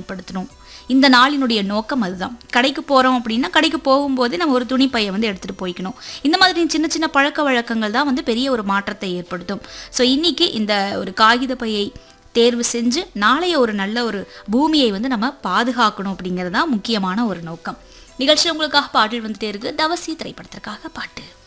ஏற்படுத்தணும். இந்த நாளினுடைய நோக்கம் அதுதான். கடைக்கு போகிறோம் அப்படின்னா கடைக்கு போகும்போது நம்ம ஒரு துணிப்பையை வந்து எடுத்துகிட்டு போய்க்கணும். இந்த மாதிரி சின்ன சின்ன பழக்க வழக்கங்கள் தான் வந்து பெரிய ஒரு மாற்றத்தை ஏற்படுத்தும். ஸோ இன்னைக்கு இந்த ஒரு காகித பையை தேர்வு செஞ்சு நாளைய ஒரு நல்ல ஒரு பூமியை வந்து நம்ம பாதுகாக்கணும் அப்படிங்கிறது தான் முக்கியமான ஒரு நோக்கம். நிகழ்ச்சி உங்களுக்காக பாடல் வந்துட்டே இருக்கு. தவசி திரைப்படத்திற்காக பாட்டு.